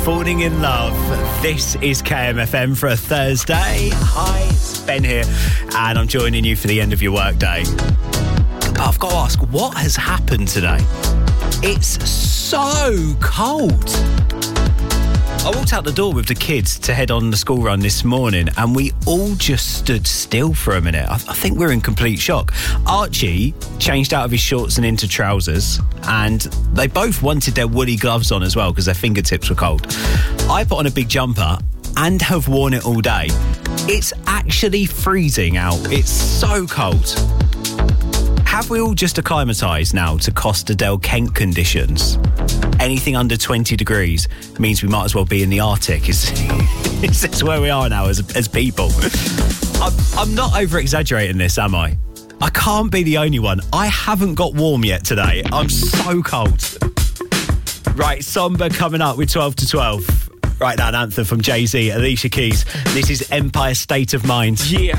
Falling in love. This is KMFM for a Thursday. Hi, it's Ben here, and I'm joining you for the end of your workday. I've got to ask, what has happened today? It's so cold. I walked out the door with the kids to head on the school run this morning, and we all just stood still for a minute. I think we're in complete shock. Archie changed out of his shorts and into trousers, and they both wanted their woolly gloves on as well because their fingertips were cold. I put on a big jumper and have worn it all day. It's actually freezing out. It's so cold. Have we all just acclimatised now to Costa del Kent conditions? Anything under 20 degrees means we might as well be in the Arctic. Is this where we are now as people? I'm not over-exaggerating this, am I? I can't be the only one. I haven't got warm yet today. I'm so cold. Right, Somber coming up with 12 to 12. Right now, an anthem from Jay-Z, Alicia Keys. This is Empire State of Mind. Yeah.